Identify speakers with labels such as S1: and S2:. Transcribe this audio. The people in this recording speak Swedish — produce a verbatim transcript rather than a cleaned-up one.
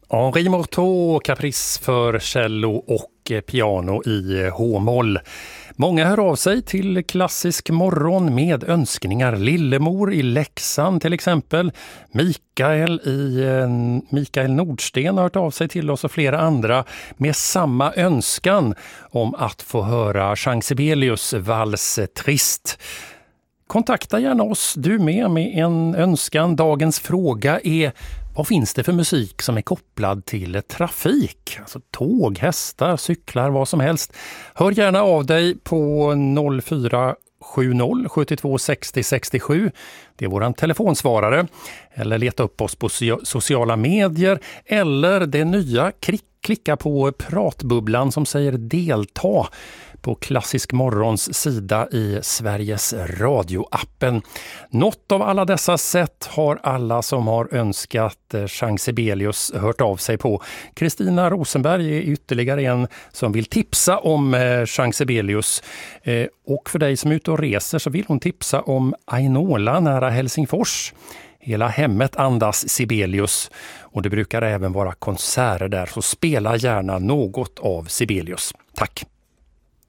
S1: Henri Morteau, Caprice för cello och piano i H-moll. Många hör av sig till Klassisk morgon med önskningar. Lillemor i Leksand till exempel. Mikael i Mikael Nordsten har hört av sig till oss och flera andra med samma önskan om att få höra Jean Sibelius vals Trist. Kontakta gärna oss, du med, med en önskan. Dagens fråga är: vad finns det för musik som är kopplad till trafik? Alltså tåg, hästar, cyklar, vad som helst. Hör gärna av dig på noll fyra sju noll sju två sex noll sex sju. Det är våran telefonsvarare. Eller leta upp oss på sociala medier. Eller det nya, klicka på pratbubblan som säger delta på Klassisk morgons sida i Sveriges radioappen. Något av alla dessa sätt har alla som har önskat Jean Sibelius hört av sig på. Kristina Rosenberg är ytterligare en som vill tipsa om Jean Sibelius. Och för dig som är ute och reser så vill hon tipsa om Ainola nära Helsingfors. Hela hemmet andas Sibelius och det brukar även vara konserter där, så spela gärna något av Sibelius. Tack!